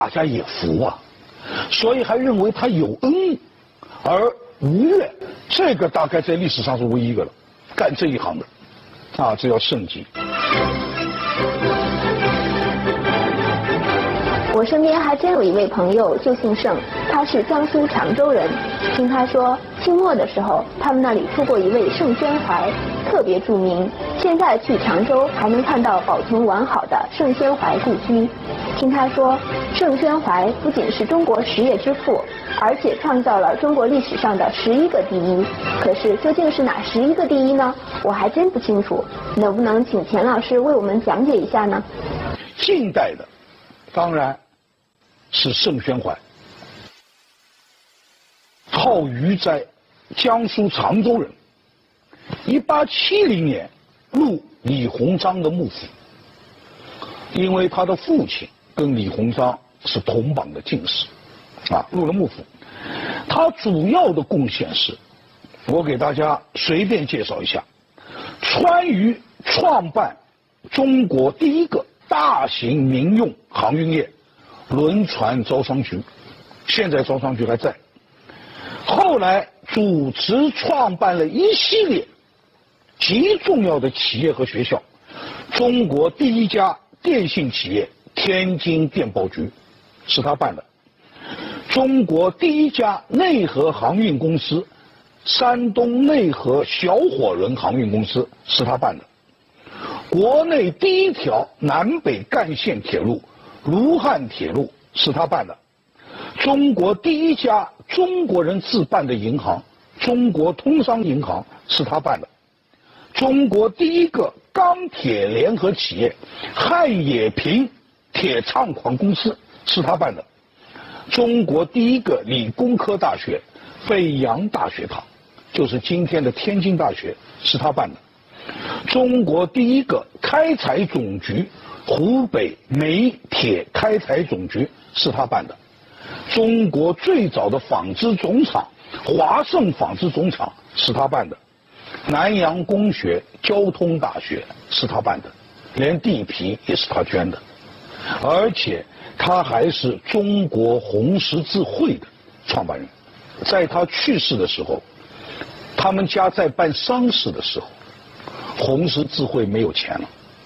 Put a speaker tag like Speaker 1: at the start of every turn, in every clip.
Speaker 1: 大家也服啊，所以还认为他有恩。而吴越这个大概在历史上是唯一一个了，干这一行的，啊，这叫圣级。
Speaker 2: 我身边还真有一位朋友就姓盛，他是江苏常州人。听他说，清末的时候，他们那里出过一位盛宣怀，特别著名。现在去常州还能看到保存完好的盛宣怀故居。听他说，盛宣怀不仅是中国实业之父，而且创造了中国历史上的11个第一。可是究竟是哪11个第一呢？我还真不清楚，能不能请钱老师为我们讲解一下呢？
Speaker 1: 近代的，当然是盛宣怀，号余斋，江苏常州人。1870年入李鸿章的幕府，因为他的父亲跟李鸿章是同榜的进士，啊，入了幕府。他主要的贡献是，我给大家随便介绍一下：川渝创办中国第一个大型民用航运业轮船招商局，现在招商局还在。后来主持创办了一系列极重要的企业和学校，中国第一家电信企业天津电报局是他办的，中国第一家内河航运公司山东内河小火轮航运公司是他办的，国内第一条南北干线铁路卢汉铁路是他办的，中国第一家中国人自办的银行中国通商银行是他办的，中国第一个钢铁联合企业汉冶萍铁矿矿公司是他办的，中国第一个理工科大学北洋大学堂，就是今天的天津大学是他办的，中国第一个开采总局湖北煤铁开采总局是他办的，中国最早的纺织总厂华盛纺织总厂是他办的，南洋公学交通大学是他办的，连地皮也是他捐的，而且他还是中国红十字会的创办人。在他去世的时候，他们家在办丧事的时候，红十字会没有钱了，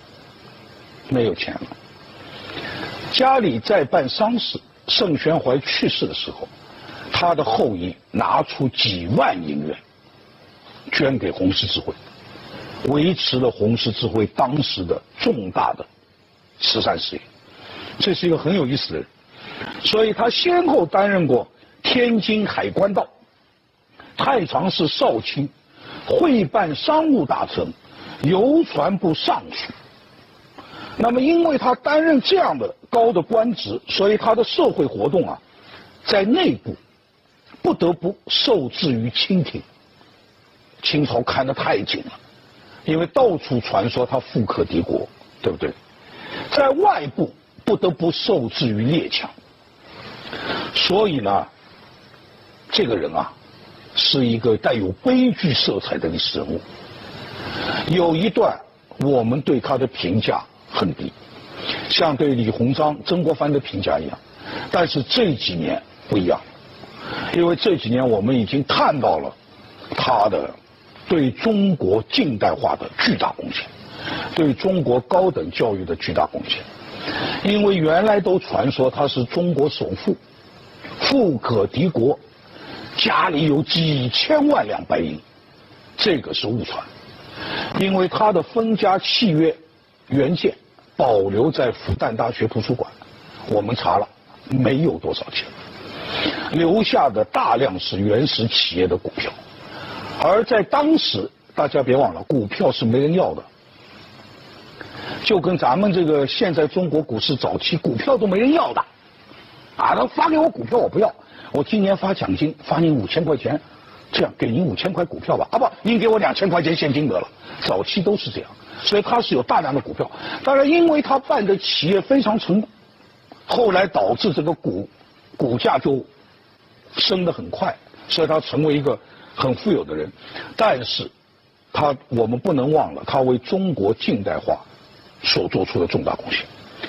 Speaker 1: 家里在办丧事，盛宣怀去世的时候，他的后裔拿出几万银元捐给红十字会，维持了红十字会当时的重大的慈善事业。这是一个很有意思的人，所以他先后担任过天津海关道、太常市少卿、会办商务大臣、邮传部尚书。那么因为他担任这样的高的官职，所以他的社会活动啊，在内部不得不受制于清廷。清朝看得太紧了，因为到处传说他富可敌国，对不对？在外部不得不受制于列强。所以呢，这个人啊，是一个带有悲剧色彩的历史人物。有一段我们对他的评价很低，像对李鸿章、曾国藩的评价一样，但是这几年不一样，因为这几年我们已经看到了他的对中国近代化的巨大贡献，对中国高等教育的巨大贡献。因为原来都传说他是中国首富，富可敌国，家里有几千万两白银，这个是误传。因为他的分家契约原件保留在复旦大学图书馆，我们查了没有多少钱，留下的大量是原始企业的股票。而在当时大家别忘了，股票是没人要的，就跟咱们这个现在中国股市早期股票都没人要的啊，他发给我股票我不要，我今年发奖金发您5000块钱，这样给您5000块股票吧，啊不，您给我2000块钱现金得了。早期都是这样，所以他是有大量的股票。当然因为他办的企业非常成功，后来导致这个股价就升得很快，所以他成为一个很富有的人。但是我们不能忘了他为中国近代化所做出的重大贡献。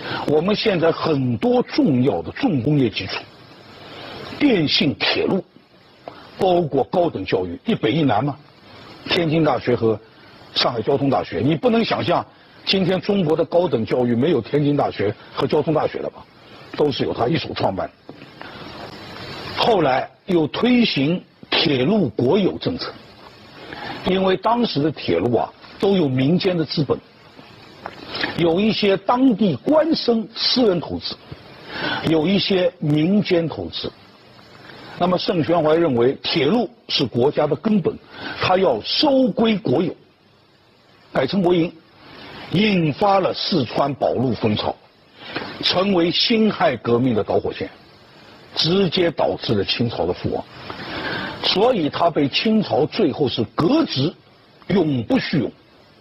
Speaker 1: 我们现在很多重要的重工业基础，电信、铁路，包括高等教育，一北一南嘛，天津大学和上海交通大学，你不能想象今天中国的高等教育没有天津大学和交通大学了吧？都是由他一手创办。后来又推行铁路国有政策，因为当时的铁路啊都有民间的资本，有一些当地官绅私人投资，有一些民间投资。那么盛宣怀认为铁路是国家的根本，他要收归国有，改成国营，引发了四川保路风潮，成为辛亥革命的导火线，直接导致了清朝的覆亡。所以他被清朝最后是革职，永不叙用，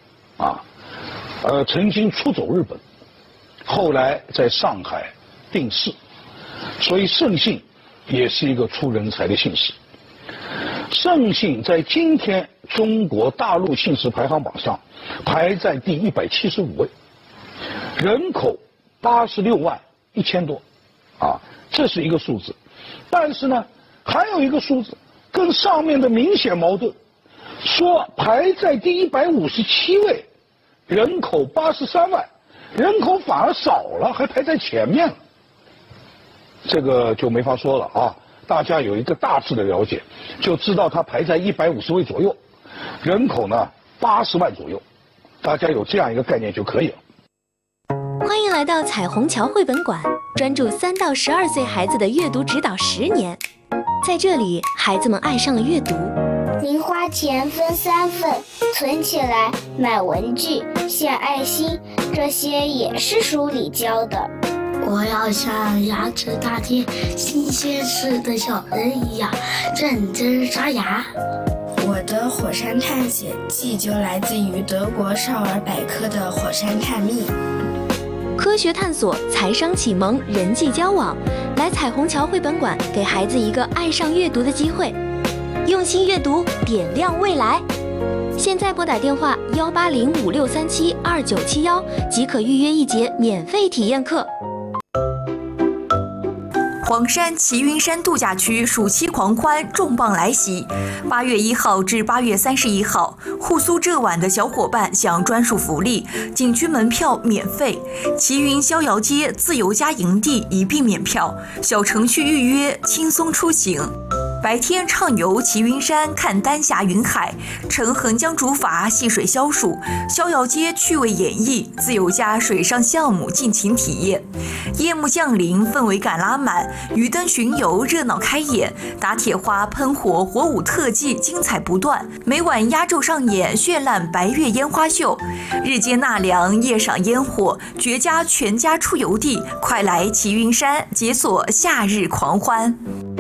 Speaker 1: 曾经出走日本，后来在上海病逝。所以盛姓也是一个出人才的姓氏。盛姓在今天中国大陆姓氏排行榜上排在第175位，人口86万1000多，这是一个数字。但是呢，还有一个数字跟上面的明显矛盾，说排在第157位，人口83万，人口反而少了，还排在前面了。这个就没法说了啊！大家有一个大致的了解，就知道它排在150位左右，人口呢80万左右，大家有这样一个概念就可以了。
Speaker 3: 欢迎来到彩虹桥绘本馆，专注3到12岁孩子的阅读指导10年。在这里，孩子们爱上了阅读。
Speaker 4: 零花钱分3份，存起来买文具、献爱心，这些也是书里教的。
Speaker 5: 我要像牙齿大贴新鲜事的小人一样认真刷牙。
Speaker 6: 我的火山探险记就来自于德国少儿百科的火山探秘。
Speaker 3: 科学探索、财商启蒙、人际交往，来彩虹桥绘本馆给孩子一个爱上阅读的机会。用心阅读，点亮未来。现在拨打电话18056372971即可预约1节免费体验课。
Speaker 7: 黄山齐云山度假区暑期狂欢重磅来袭，8月1号至8月31号，沪苏浙皖的小伙伴享专属福利，景区门票免费，齐云逍遥街自由家营地一并免票，小程序预约，轻松出行。白天畅游齐云山，看丹霞云海，乘横江竹筏戏水消暑，逍遥街趣味演绎，自由家水上项目尽情体验。夜幕降临，氛围感拉满，鱼灯巡游热闹开演，打铁花喷火火舞特技精彩不断，每晚压轴上演绚烂白月烟花秀，日间纳凉，夜赏烟火，绝佳全家出游地，快来齐云山解锁夏日狂欢。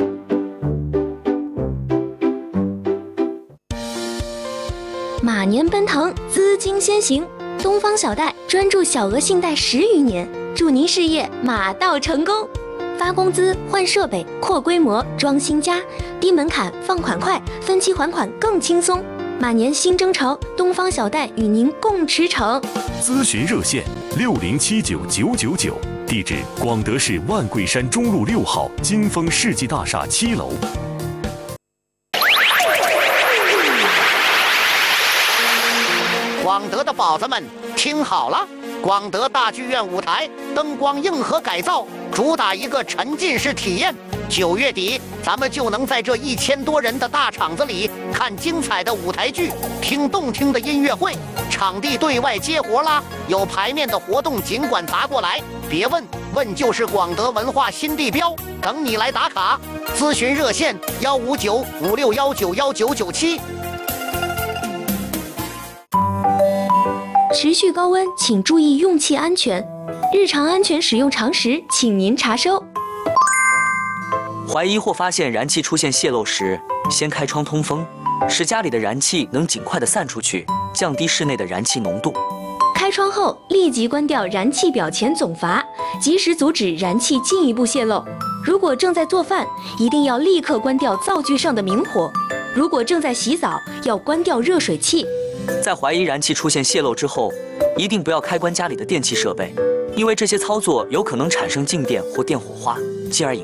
Speaker 3: 马年奔腾，资金先行，东方小贷专注小额信贷10余年，祝您事业马到成功。发工资、换设备、扩规模、装新家，低门槛，放款快，分期还款更轻松。马年新征程，东方小贷与您共驰骋。
Speaker 8: 咨询热线60799999，地址广德市万桂山中路6号金丰世纪大厦7楼。
Speaker 9: 广德的宝子们听好了，广德大剧院舞台灯光硬核改造，主打一个沉浸式体验。9月底，咱们就能在这1000多人的大场子里看精彩的舞台剧，听动听的音乐会，场地对外接活啦！有排面的活动尽管砸过来，别问，问就是广德文化新地标，等你来打卡。咨询热线15956191997。
Speaker 3: 持续高温，请注意用气安全。日常安全使用常识，请您查收。
Speaker 10: 怀疑或发现燃气出现泄漏时，先开窗通风，使家里的燃气能尽快的散出去，降低室内的燃气浓度。
Speaker 3: 开窗后立即关掉燃气表前总阀，及时阻止燃气进一步泄漏。如果正在做饭，一定要立刻关掉灶具上的明火。如果正在洗澡，要关掉热水器。
Speaker 10: 在怀疑燃气出现泄漏之后，一定不要开关家里的电器设备， 因为这些操作有可能产生静电或电火花，进而引